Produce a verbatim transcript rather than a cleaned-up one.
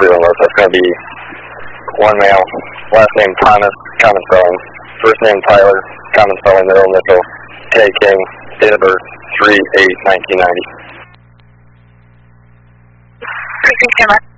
Freeland list. That's going to be one male, last name Thomas, common spelling, first name Tyler, common spelling, middle initial, K. King, date of birth, three eight nineteen ninety. Precinct camera.